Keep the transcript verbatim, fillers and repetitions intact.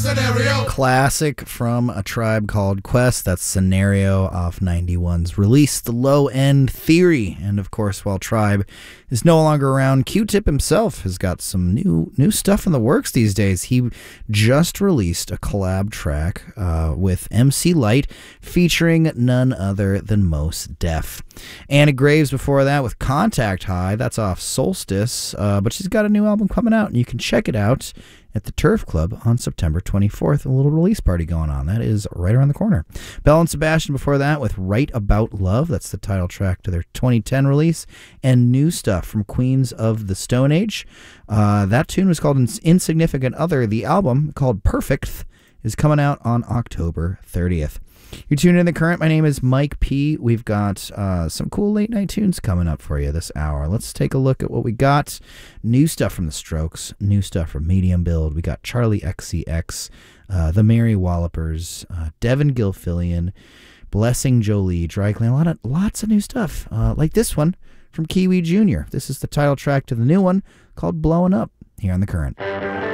Scenario. Classic from A Tribe Called Quest. That's Scenario off ninety-one's release, The Low End Theory. And of course, while Tribe is no longer around, Q-Tip himself has got some new new stuff in the works these days. He just released a collab track uh, with M C Lyte featuring none other than Mos Def. Anna Graves before that with Contact High. That's off Solstice, uh, but she's got a new album coming out, and you can check it out at the Turf Club on September twenty-fourth. A little release party going on. That is right around the corner. Belle and Sebastian before that with Right About Love. That's the title track to their twenty ten release. And new stuff from Queens of the Stone Age. Uh, that tune was called Insignificant Other. The album, called Perfect, is coming out on October thirtieth. You're tuned in The Current. My name is Mike P. We've got uh, some cool late night tunes coming up for you this hour. Let's take a look at what we got. New stuff from The Strokes. New stuff from Medium Build. We got Charlie X C X, uh, The Mary Wallopers, uh, Devin Gilfillian, Blessing Jolie, Dry Clean. A lot of, lots of new stuff, uh, like this one from Kiwi Junior This is the title track to the new one called Blowing Up here on The Current.